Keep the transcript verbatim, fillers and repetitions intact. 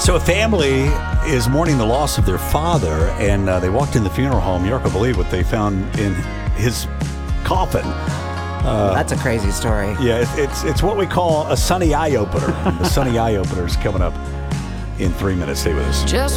So a family is mourning the loss of their father, and uh, they walked in the funeral home. You're not going to believe what they found in his coffin. Uh, That's a crazy story. Yeah, it, it's it's what we call a sunny eye opener. The sunny eye opener is coming up in three minutes. Stay with us. Just